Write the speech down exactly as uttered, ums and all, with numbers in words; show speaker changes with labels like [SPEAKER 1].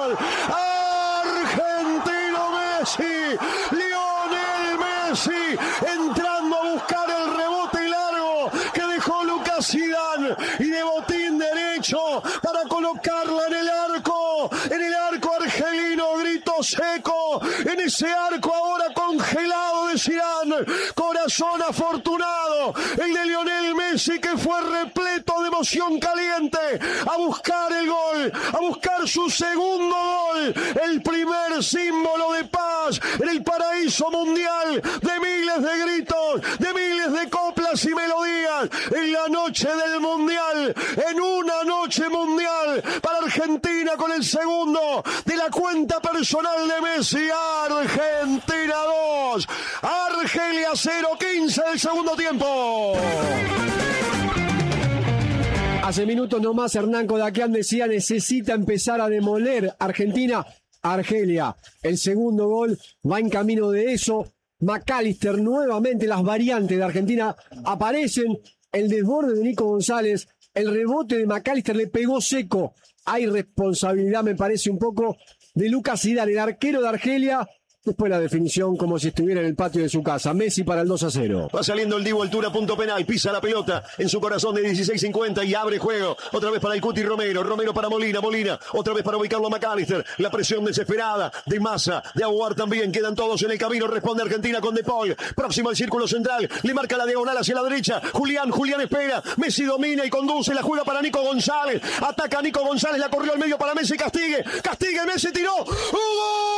[SPEAKER 1] gol. Argentino Messi, Lionel Messi, entrando a buscar el rebote largo que dejó Lucas Zidane y de botín derecho para colocarla en el arco, en el arco argelino, grito seco, en ese arco ahora congelado de Zidane, corazón afortunado, el de Lionel Messi que fue repleto de emoción caliente a buscar el gol, a buscar su segundo gol, el primer símbolo de paz en el paraíso mundial, de miles de gritos, de miles de coplas y melodías, en la noche del mundial, en una noche mundial para Argentina con el segundo de la cuenta personal de Messi. Argentina dos, Argelia cero, quince del segundo tiempo.
[SPEAKER 2] Hace minutos nomás Hernán Kodakian decía necesita empezar a demoler Argentina. Argelia, el segundo gol va en camino de eso. McAllister, nuevamente las variantes de Argentina aparecen. El desborde de Nico González, el rebote de McAllister le pegó seco. Hay responsabilidad, me parece, un poco de Lucas Zidane, el arquero de Argelia. Después la definición como si estuviera en el patio de su casa. Messi para el dos a cero.
[SPEAKER 1] Va saliendo el Dibu altura, punto penal. Pisa la pelota en su corazón de dieciséis cincuenta y abre juego. Otra vez para el Cuti Romero. Romero para Molina. Molina. Otra vez para ubicarlo a McAllister. La presión desesperada de Massa, de Aguar también. Quedan todos en el camino. Responde Argentina con De Paul. Próximo al círculo central. Le marca la diagonal hacia la derecha. Julián. Julián espera. Messi domina y conduce. La juega para Nico González. Ataca a Nico González. La corrió al medio para Messi. Castigue. Castigue. Messi tiró. ¡Gol!